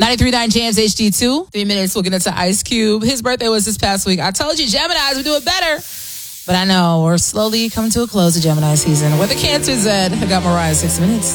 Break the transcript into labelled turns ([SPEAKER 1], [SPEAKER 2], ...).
[SPEAKER 1] 93.9 Jams HD2. 3 minutes, we'll get into Ice Cube. His birthday was this past week. I told you, Geminis, we do it better. But I know we're slowly coming to a close of Gemini season. Where the Cancer's at, I got Mariah 6 minutes.